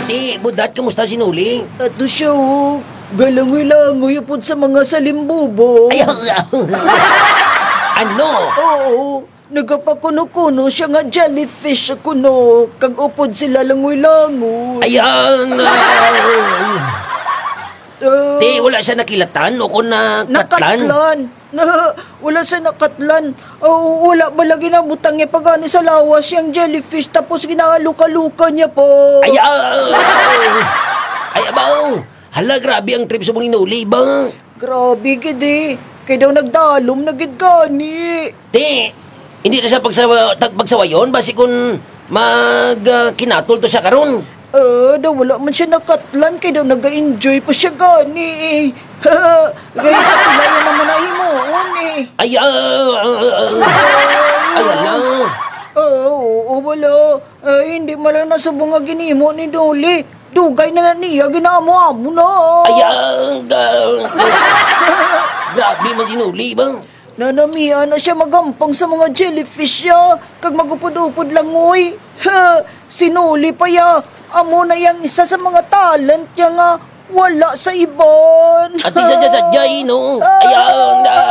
Ti, budat, kamusta sinuli? Ato siya o. Galangoy-langoy upod sa mga salimbubo. Ay, ano? Oo. Nagapakuno-kuno siya nga jellyfish ako no. Kag upod sila langoy-langoy. Ayan. Ti, wala siya nakilatan o kung nakatlan? Nakatlan. Wala sa nakatlan. Wala ba lagi na butang niya pagani sa lawas yung jellyfish tapos ginaluka-luka niya po. Ayan. Ay, abaw. Hala, grabe ang trip sa mong inuli ba? Grabe gidi. Kaya daw nagdalom na gid gani. Ti, hindi na siya pagsawayon basi kung kinatol to siya karon. Daw wala man siya nakatlan kaya daw nag-enjoy pa siya gani eh. Kaya katilayan naman na himuon eh. Wala. Oo, wala. Hindi malang nasa bunga ginimo ni Dolly. Dugay na niya, ginamo-amo na. Grabe man sinuli ba? Nanamihan na siya magampang sa mga jellyfish ya. Kag magupod-upod lang, uy. Sinuli pa ya. Amo na yang isa sa mga talent niya nga wala sa ibon. At isa sadya, no? Ayan.